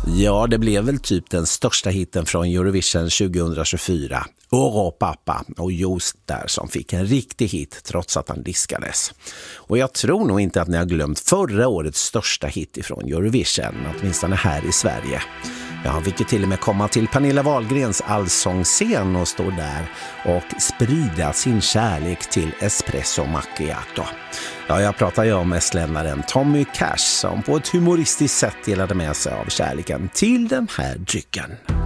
Ja, det blev väl typ den största hitten från Eurovision 2024. Oro Pappa och just där som fick en riktig hit trots att han diskades. Och jag tror nog inte att ni har glömt förra årets största hit ifrån Eurovision, åtminstone här i Sverige. Ja, han fick ju till och med komma till Pernilla Wahlgrens allsångsscen och stå där och sprida sin kärlek till espresso macchiato. Ja, jag pratar ju om estländaren Tommy Cash som på ett humoristiskt sätt delade med sig av kärleken till den här drycken.